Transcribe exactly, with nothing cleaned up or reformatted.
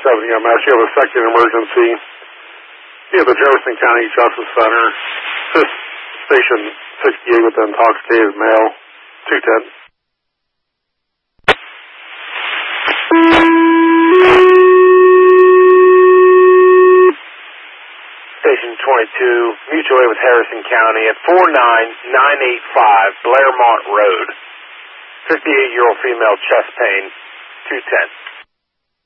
seven E M S. You have a second emergency. You have the Jefferson County Justice Center. This station sixty-eight with intoxicated male. two ten. Station twenty-two, mutual aid with Harrison County at four nine nine eight five Blairmont Road. fifty-eight-year-old female, chest pain, two ten.